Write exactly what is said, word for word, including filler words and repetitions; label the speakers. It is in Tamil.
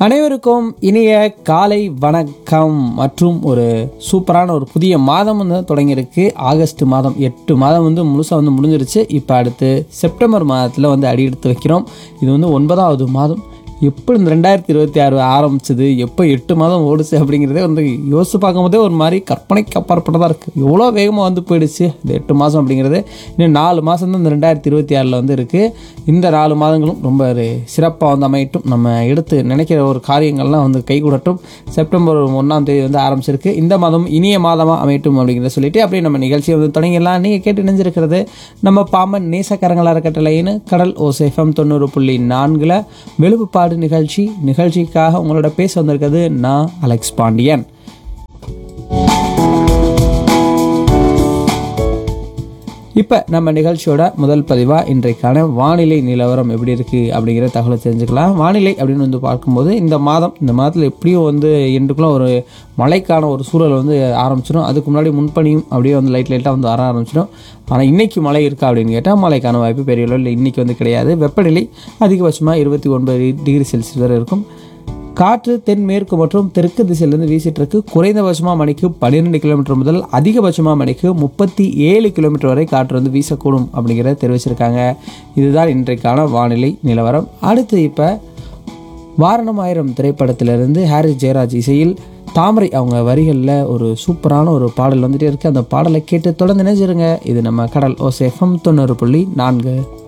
Speaker 1: அனைவருக்கும் இனிய காலை வணக்கம் மற்றும் ஒரு சூப்பரான ஒரு புதிய மாதம் வந்து தொடங்கியிருக்கு. ஆகஸ்ட் மாதம் எட்டு மாதம் வந்து முழுசாக வந்து முடிஞ்சிருச்சு. இப்போ அடுத்து செப்டம்பர் மாதத்தில் வந்து அடி எடுத்து வைக்கிறோம். இது வந்து ஒன்பதாவது மாதம். எப்போ இந்த ரெண்டாயிரத்தி இருபத்தி ஆறு ஆரம்பிச்சது, எப்போ எட்டு மாதம் ஓடுச்சு அப்படிங்கிறதே வந்து யோசிச்சு பார்க்கும்போதே ஒரு மாதிரி கற்பனைக்கு அப்பாற்பட்டதாக இருக்குது. எவ்வளோ வேகமாக வந்து போயிடுச்சு இந்த எட்டு மாதம் அப்படிங்கிறது. இன்னும் நாலு மாதம் தான் இந்த ரெண்டாயிரத்தி இருபத்தி ஆறில் வந்து இருக்குது. இந்த நாலு மாதங்களும் ரொம்ப ஒரு சிறப்பாக வந்து அமையட்டும். நம்ம எடுத்து நினைக்கிற ஒரு காரியங்கள்லாம் வந்து கைகூடட்டும். செப்டம்பர் ஒன்றாம் தேதி வந்து ஆரம்பிச்சிருக்கு. இந்த மாதம் இனிய மாதமாக அமையட்டும் அப்படிங்கிறத சொல்லிட்டு அப்படியே நம்ம நிகழ்ச்சியை வந்து தொடங்கிடலாம். நீங்கள் கேட்டு நினைஞ்சிருக்கிறது நம்ம பாமன் நேசக்கரங்களாக இருக்கட்டலைன்னு கடல் ஓசேஃபம் தொண்ணூறு புள்ளி நான்கில் வெளுப்புப்பாடு நிகழ்ச்சி நிகழ்ச்சிக்காக உங்களோட பேச வந்திருக்கிறது நான் அலெக்ஸ் பாண்டியன். இப்போ நம்ம நிகழ்ச்சியோட முதல் பதிவாக இன்றைக்கான வானிலை நிலவரம் எப்படி இருக்குது அப்படிங்கிற தகவலை தெரிஞ்சுக்கலாம். வானிலை அப்படின்னு வந்து பார்க்கும்போது இந்த மாதம் இந்த மாதத்தில் எப்படியும் வந்து என்றுக்குள்ள ஒரு மழைக்கான ஒரு சூழல் வந்து ஆரம்பிச்சிடும். அதுக்கு முன்னாடி முன்பனியும் அப்படியே வந்து லைட் லைட்டாக வந்து வர ஆரம்பிச்சிடும். ஆனால் இன்றைக்கி மழை இருக்கா அப்படின்னு கேட்டால் மழைக்கான வாய்ப்பு பெரிய அளவில் இன்றைக்கி வந்து கிடையாது. வெப்பநிலை அதிகபட்சமாக இருபத்தி ஒன்பது டிகிரி செல்சியஸ் வரை இருக்கும். காற்று தென்மேற்கு மற்றும் தெற்கு திசையிலிருந்து வீசிட்டு இருக்கு. குறைந்தபட்சமாக மணிக்கு பன்னிரெண்டு கிலோமீட்டர் முதல் அதிகபட்சமாக மணிக்கு முப்பத்தி ஏழு கிலோமீட்டர் வரை காற்று வந்து வீசக்கூடும் அப்படிங்கிறத தெரிவிச்சிருக்காங்க. இதுதான் இன்றைக்கான வானிலை நிலவரம். அடுத்து இப்போ வாரணம் ஆயிரம் திரைப்படத்திலிருந்து ஹாரிஸ் ஜெயராஜ் இசையில் தாமரை அவங்க வரிகளில் ஒரு சூப்பரான ஒரு பாடல் வந்துட்டே இருக்குது. அந்த பாடலை கேட்டு தொடர்ந்து நினைச்சிருங்க. இது நம்ம கடல் ஓசேஃபம் தொண்ணூறு புள்ளி நான்கு.